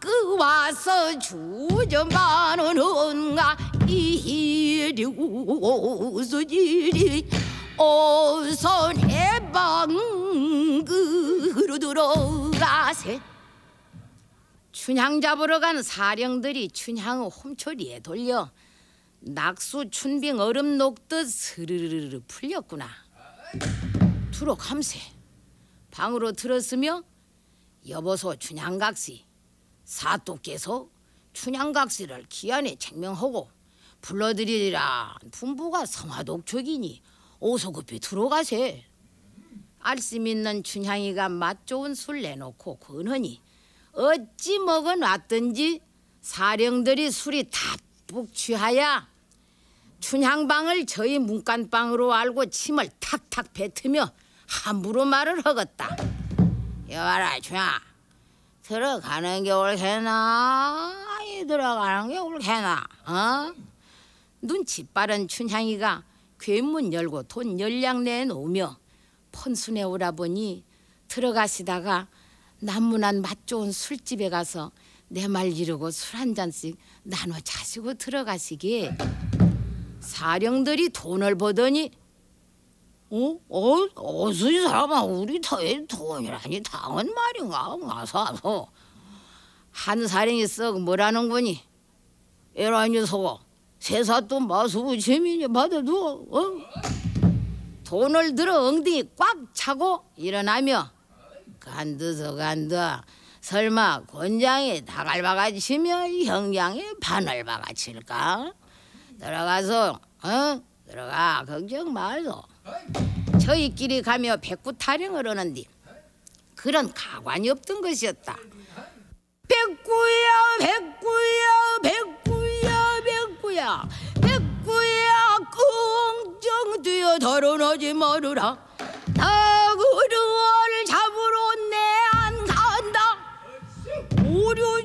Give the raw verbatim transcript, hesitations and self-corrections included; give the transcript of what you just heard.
그 와서 주전반은 온가 이리 우서 이리 어서 내 방으로 들어가세. 춘향 잡으러 간 사령들이 춘향의 홈초리에 돌려 낙수 춘빙 얼음 녹듯 스르르르 풀렸구나. 들어감세. 방으로 들었으며 여보소 춘향각시 사또께서 춘향각시를 기안에 책명하고 불러드리리라 분부가 성화독촉이니 어서 급히 들어가세. 알씀 있는 춘향이가 맛 좋은 술 내놓고 권하니 어찌 먹어놨든지 사령들이 술이 다뿍 취하여 춘향방을 저희 문간방으로 알고 침을 탁탁 뱉으며 함부로 말을 하겠다. 여봐라 춘향, 들어가는 게 옳게나 아니 들어가는 게 옳게나 어? 눈치 빠른 춘향이가 괴문 열고 돈 열량 내놓으며 펀순에 오라보니 들어가시다가 남문한 맛 좋은 술집에 가서 내 말 이루고 술 한 잔씩 나눠 자시고 들어가시기에 사령들이 돈을 보더니 어? 어? 어서 이 사람아 우리 터에 돈이라니 당은 말인가 와서 와서 한 사령이 썩 뭐라는거니 에라 녀석아 세사또 마수부 재민이 받아도 어? 돈을 들어 엉덩이 꽉 차고 일어나며 간드서 간다 설마 권장에 다갈바가 치며 형장에 바늘바가 칠까? 들어가서 어? 들어가 걱정 말소. 저희끼리 가며 백구 타령을 하는데 그런 가관이 없던 것이었다. 백구야 백구야 백구야 백구야 백구야 끙정 뛰어 달아나지 말으라.